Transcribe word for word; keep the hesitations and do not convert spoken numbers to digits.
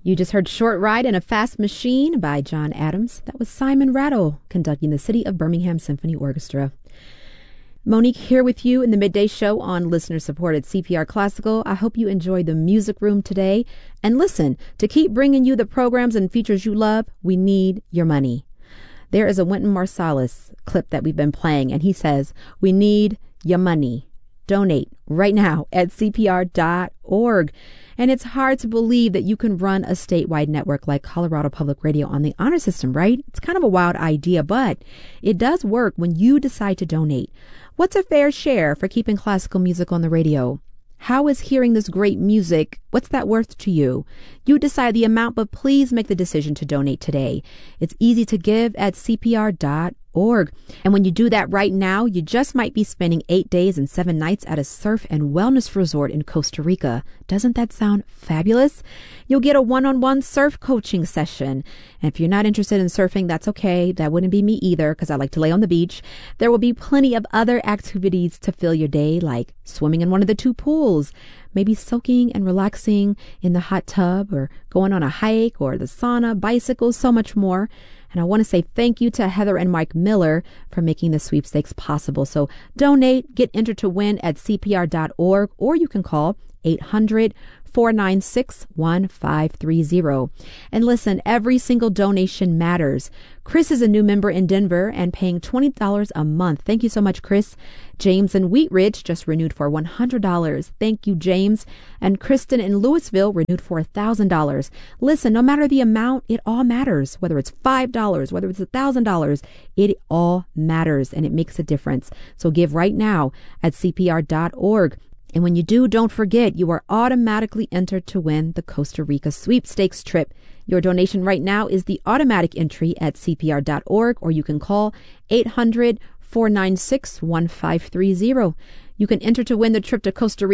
You just heard Short Ride in a Fast Machine by John Adams. That was Simon Rattle conducting the City of Birmingham Symphony Orchestra. Monique here with you in the midday show on listener-supported C P R Classical. I hope you enjoyed the music room today. And listen, to keep bringing you the programs and features you love, we need your money. There is a Wynton Marsalis clip that we've been playing, and he says, we need your money. Donate right now at C P R dot org. And it's hard to believe that you can run a statewide network like Colorado Public Radio on the honor system, right? It's kind of a wild idea, but it does work when you decide to donate. What's a fair share for keeping classical music on the radio? How is hearing this great music, what's that worth to you? You decide the amount, but please make the decision to donate today. It's easy to give at C P R dot org. And when you do that right now, you just might be spending eight days and seven nights at a surf and wellness resort in Costa Rica. Doesn't that sound fabulous? You'll get a one-on-one surf coaching session. And if you're not interested in surfing, that's okay. That wouldn't be me either, because I like to lay on the beach. There will be plenty of other activities to fill your day, like swimming in one of the two pools, maybe soaking and relaxing in the hot tub, or going on a hike, or the sauna, bicycles, so much more. And I want to say thank you to Heather and Mike Miller for making the sweepstakes possible. So donate, get entered to win at C P R dot org, or you can call eight hundred, four nine six, one five three zero. And listen, every single donation matters. Chris is a new member in Denver and paying twenty dollars a month. Thank you so much, Chris. James in Wheat Ridge just renewed for one hundred dollars. Thank you, James. And Kristen in Louisville renewed for one thousand dollars. Listen, no matter the amount, it all matters. Whether it's five dollars, whether it's one thousand dollars, it all matters and it makes a difference. So give right now at C P R dot org. And when you do, don't forget, you are automatically entered to win the Costa Rica sweepstakes trip. Your donation right now is the automatic entry at C P R dot org, or you can call eight hundred, four nine six, one five three zero. You can enter to win the trip to Costa Rica